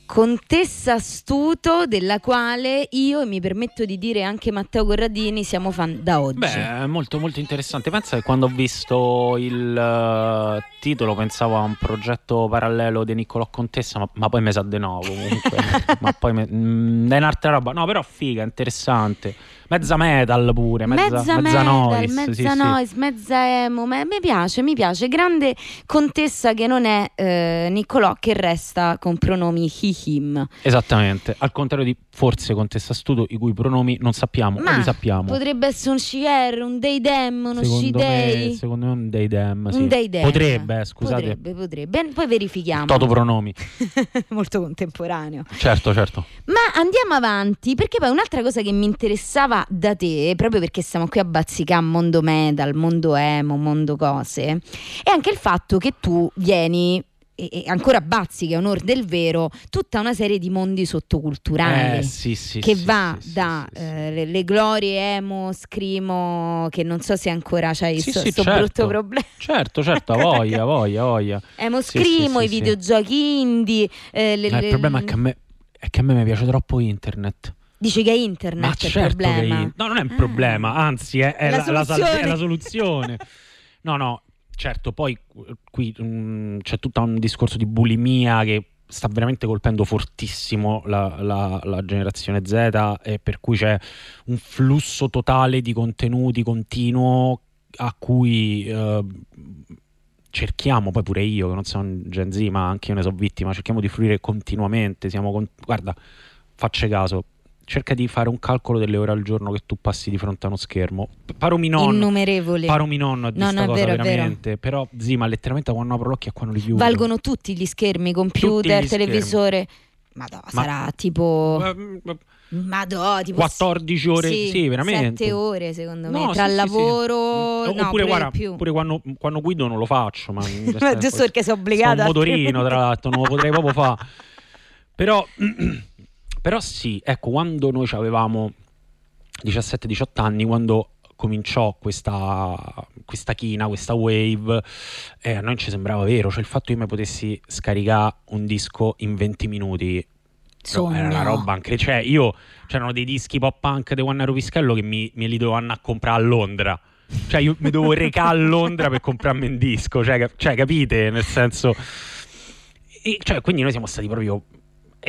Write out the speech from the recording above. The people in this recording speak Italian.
contessa astuto della quale io, e mi permetto di dire anche Matteo Corradini, siamo fan da oggi. Beh, è molto molto interessante. Pensa che quando ho visto il titolo pensavo a un progetto parallelo di Niccolò Contessa, ma poi mi sa di no comunque. Ma poi è un'altra roba. No, però figa, interessante. Mezza metal pure, mezza metal, noise, mezza noise, mezza emo. Mi piace. Grande contessa che non è Niccolò, che resta con pronomi he, him. Esattamente, al contrario di forse Contessa Astuto, i cui pronomi non sappiamo, o li sappiamo. Potrebbe essere un she-her, un they them, uno she-they. Secondo me un they them, sì. Un they them. Potrebbe, scusate. Potrebbe. Poi verifichiamo. Toto pronomi. Molto contemporaneo. Certo. Ma andiamo avanti, perché poi un'altra cosa che mi interessava da te, proprio perché siamo qui a bazzicare mondo metal, mondo emo, mondo cose, è anche il fatto che tu vieni e ancora bazzichi, a onor del vero, tutta una serie di mondi sottoculturali che va da le glorie emo, scrimo, che non so se ancora c'hai questo brutto problema. Certo, a voglia. Emo, scrimo, i videogiochi indie. Il problema è che a me mi piace troppo internet. Dici che è internet Ma il certo problema? No, non è un problema, anzi è la soluzione. No, certo, poi qui c'è tutto un discorso di bulimia che sta veramente colpendo fortissimo la generazione Z, e per cui c'è un flusso totale di contenuti continuo a cui cerchiamo, poi pure io che non sono Gen Z, ma anche io ne sono vittima, cerchiamo di fruire continuamente. Guarda, faccia caso, cerca di fare un calcolo delle ore al giorno che tu passi di fronte a uno schermo. Innumerevoli. Paro mi nonno di sta cosa, vero, veramente. Però ma letteralmente quando apro l'occhio e quando li chiudo. Valgono tutti gli schermi, computer, televisore. Sarà tipo tipo 14 ore, sì, veramente 7 ore secondo me, tra lavoro. Sì. Oppure guarda, pure quando guido non lo faccio, ma giusto perché sono obbligata. Un motorino, tra l'altro, non lo potrei proprio fare. Però sì, ecco, quando noi avevamo 17-18 anni, quando cominciò questa china, questa wave, a noi ci sembrava vero, cioè il fatto che io mi potessi scaricare un disco in 20 minuti era una roba anche, cioè c'erano dei dischi pop punk di quando ero pischello che me li dovevo andare a comprare a Londra, cioè io mi dovevo recare a Londra per comprarmi un disco, cioè capite, nel senso, cioè quindi noi siamo stati proprio